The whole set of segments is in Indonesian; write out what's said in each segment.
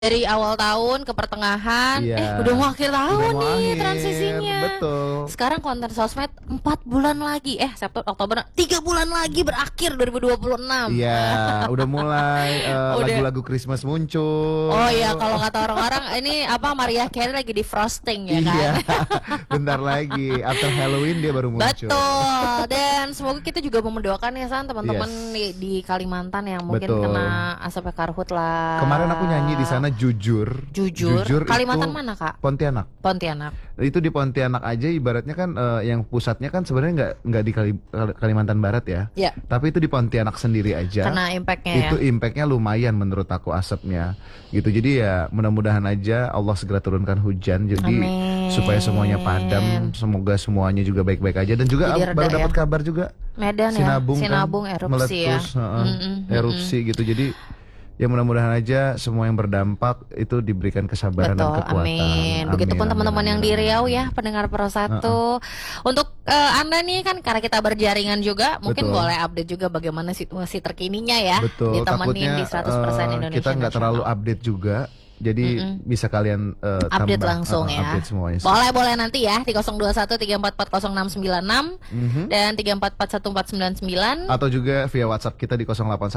dari awal tahun ke pertengahan, Iya. udah mau akhir tahun mau nih akhir, transisinya. betul. Sekarang konten sosmed 4 bulan lagi, September, Oktober, 3 bulan lagi berakhir 2026. Iya, udah mulai Udah. lagu-lagu Christmas muncul. Oh iya, kalau kata orang-orang ini apa, Mariah Carey lagi di frosting ya kan. Iya, bentar lagi after Halloween dia baru muncul. Betul. Dan semoga kita juga mendoakan ya San, teman-teman Yes. di Kalimantan yang mungkin Betul. kena asap karhut lah. Kemarin aku nyanyi di sana jujur. Kalimantan itu mana Kak? Pontianak. Pontianak. Itu di Pontianak aja ibaratnya kan yang pusatnya kan sebenarnya nggak di Kalimantan Barat ya. Ya. Tapi itu di Pontianak sendiri aja. Karena impactnya Itu ya. impactnya lumayan menurut aku asapnya gitu. Jadi ya mudah-mudahan aja Allah segera turunkan hujan jadi Amin. supaya semuanya padam. Semoga semuanya juga baik-baik aja. Dan juga Jadi reda baru dapat ya. kabar juga Medan Sinabung, ya. Sinabung kan erupsi ya. meletus, erupsi gitu. Jadi ya mudah-mudahan aja semua yang berdampak itu diberikan kesabaran dan Betul, kekuatan. amin. Begitupun teman-teman yang di Riau ya, pendengar Pro 1. Untuk Anda nih kan karena kita berjaringan juga, mungkin Betul. boleh update juga bagaimana situasi terkininya ya. Betul. Ditemenin Takutnya di 100% Indonesia kita nggak terlalu Nasional. update juga. Jadi bisa kalian Update tambah, langsung ya. update semuanya. Boleh nanti ya di 021 344 0696 dan 344 11499. Atau juga via WhatsApp kita di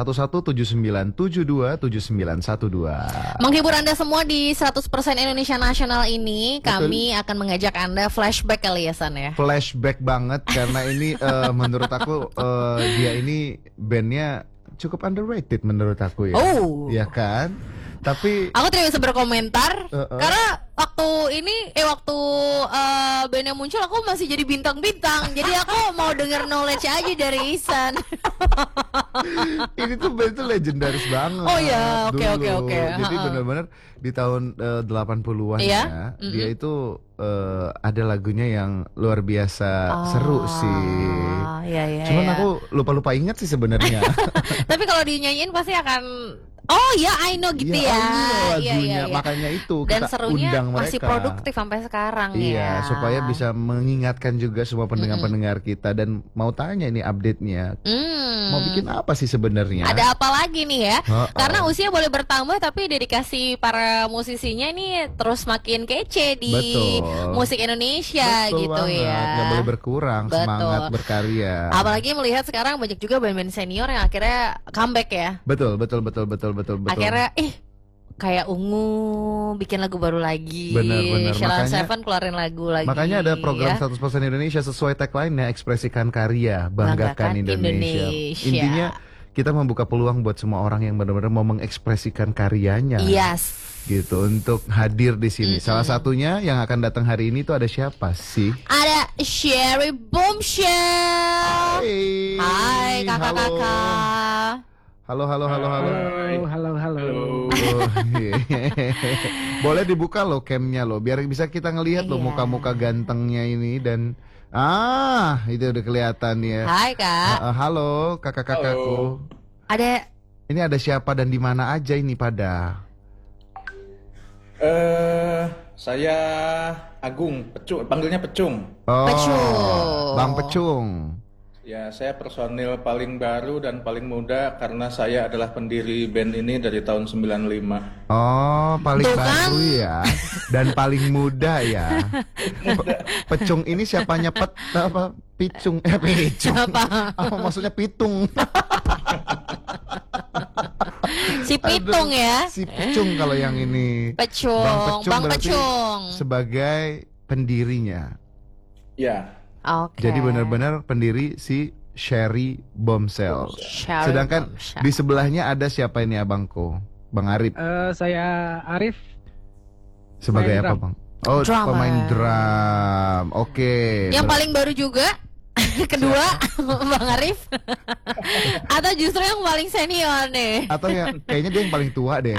0811 7972 7912. Menghibur Anda semua di 100% Indonesia Nasional ini, kami akan mengajak Anda flashback kali ya San ya. Flashback banget karena ini menurut aku dia ini bandnya cukup underrated menurut aku ya. Oh. Iya kan? Tapi Aku tidak bisa berkomentar karena waktu ini waktu bandnya muncul aku masih jadi bintang-bintang. Jadi aku mau denger knowledge aja dari Isan. ini tuh band itu legendaris banget. Oh ya, oke, dulu. oke. Jadi benar-benar di tahun 80-an Iya? ya, dia itu ada lagunya yang luar biasa seru sih. Iya. Cuman aku lupa-lupa ingat sih sebenarnya. Tapi kalau dinyanyiin pasti akan I know gitu ya. Lagunya, makanya itu Dan kita serunya undang mereka. masih produktif sampai sekarang ya. Iya, supaya bisa mengingatkan juga semua pendengar-pendengar kita dan mau tanya ini update-nya. Mau bikin apa sih sebenarnya? Ada apa lagi nih ya? Karena Oh. usia boleh bertambah tapi dedikasi para musisinya ini terus makin kece di Betul. musik Indonesia Betul gitu banget. ya. Nggak boleh berkurang Betul. semangat berkarya. Apalagi melihat sekarang banyak juga band-band senior yang akhirnya comeback ya. Betul. Akhirnya kayak Ungu bikin lagu baru lagi. Bener. Sheila Makanya- Seven keluarin lagu lagi. Makanya ada program ya. 100% Indonesia sesuai tagline-nya, ekspresikan karya, banggakan Indonesia. Intinya kita membuka peluang buat semua orang yang benar-benar mau mengekspresikan karyanya. Yes. Gitu untuk hadir di sini. Salah satunya yang akan datang hari ini tuh ada siapa sih? Ada Sherry Boomshell. Hai kakak-kakak. Halo. Halo. Oh, iya. Boleh dibuka loh camnya loh, biar bisa kita ngelihat loh Iya. muka-muka gantengnya ini dan itu udah kelihatan ya. Hai kak. Halo kakak-kakakku. Ada Ini ada siapa dan di mana aja ini pada? Saya Agung, panggilnya Pecung. Oh, Pecung. Bang Pecung. Ya, saya personil paling baru dan paling muda karena saya adalah pendiri band ini dari tahun 95. Oh, paling Tuh kan? baru ya dan paling muda ya. Pecung ini siapanya apa? Picung Picung. Siapa? Apa maksudnya pitung? si Pitung Aduh, ya. Si Pecung kalau yang ini. Pecung, Bang berarti Pecung. sebagai pendirinya. Ya, Oke. Jadi benar-benar pendiri si Sherry Bombshell. Sherry Sedangkan Bombshell. di sebelahnya ada siapa ini abangku? Bang Arif. Saya Arif. Sebagai pemain apa drum. bang? Oh, Drummer. pemain drum. Oke. Yang paling baru juga kedua Bang Arif. Atau justru yang paling senior nih? Atau ya kayaknya dia yang paling tua deh.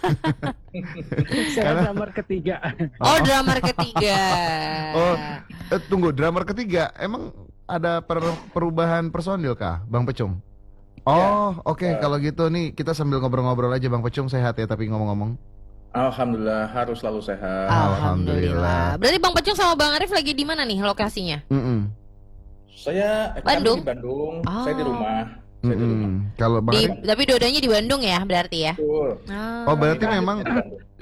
Saya drummer ketiga. Oh, drummer ketiga. Oh, tunggu, drummer ketiga. Emang ada perubahan personil kah, Bang Pecung? Oh, oke. Kalau gitu nih kita sambil ngobrol-ngobrol aja, Bang Pecung sehat ya. Tapi ngomong-ngomong, alhamdulillah harus selalu sehat. Alhamdulillah. Berarti Bang Pecung sama Bang Arif lagi di mana nih lokasinya? Mm-mm. Saya kami Bandung? di Bandung, Oh. saya di rumah. Saya di rumah. Kalau Bang Ari? Tapi dua-duanya di Bandung ya berarti ya. Betul. Oh berarti memang